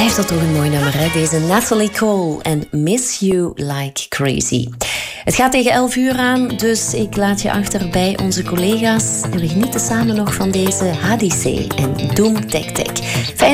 blijft dat toch een mooi nummer, hè? Deze Natalie Cole en Miss You Like Crazy. Het gaat tegen 11 uur aan, dus ik laat je achter bij onze collega's. En we genieten samen nog van deze HDC en Doom Tech Tech. Fijne